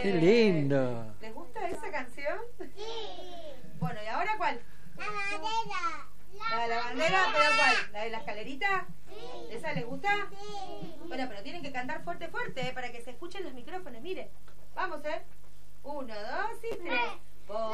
¡Qué lindo! ¿Les gusta esa canción? Sí. Bueno, ¿y ahora cuál? La bandera. ¿La de la bandera? ¿Pero cuál? ¿La de la escalerita? Sí. ¿Esa les gusta? Sí. Bueno, pero tienen que cantar fuerte, fuerte, para que se escuchen los micrófonos. Mire, vamos, 1, 2 y 3.